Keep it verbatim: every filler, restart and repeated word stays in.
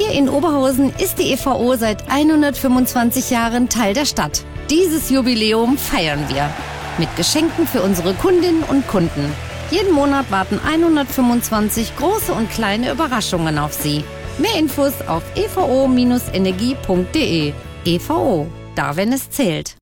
Hier in Oberhausen ist die E V O seit hundertfünfundzwanzig Jahren Teil der Stadt. Dieses Jubiläum feiern wir mit Geschenken für unsere Kundinnen und Kunden. Jeden Monat warten hundertfünfundzwanzig große und kleine Überraschungen auf Sie. Mehr Infos auf e v o Bindestrich energie punkt de. E V O, da wenn es zählt.